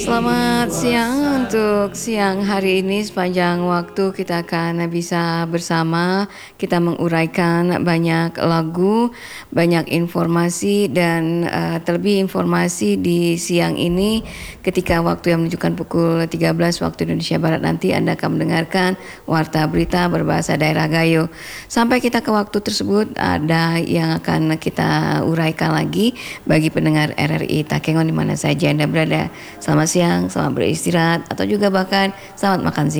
Selamat siang untuk siang hari ini sepanjang waktu kita akan bisa bersama kita menguraikan banyak lagu, banyak informasi dan terlebih informasi di siang ini ketika waktu yang menunjukkan pukul 13 waktu Indonesia Barat nanti Anda akan mendengarkan warta berita berbahasa daerah Gayo. Sampai kita ke waktu tersebut ada yang akan kita uraikan lagi bagi pendengar RRI Takengon di mana saja Anda berada. Selamat siang, selamat beristirahat, atau juga bahkan selamat makan siang.